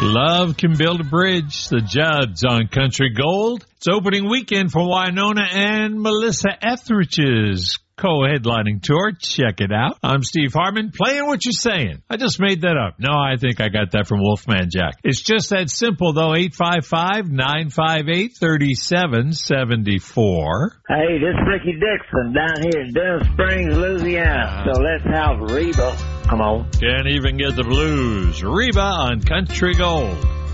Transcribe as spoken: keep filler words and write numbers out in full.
Love can build a bridge. The Judds on Country Gold. It's opening weekend for Winona and Melissa Etheridge's co-headlining tour. Check it out. I'm Steve Harmon, playing what you're saying. I just made that up. No, I think I got that from Wolfman Jack. It's just that simple, though. eight five five, nine five eight, three seven seven four. Hey, this is Ricky Dixon down here in Denham Springs, Louisiana. So let's have Reba. Come on. Can't even get the blues. Reba on Country Gold.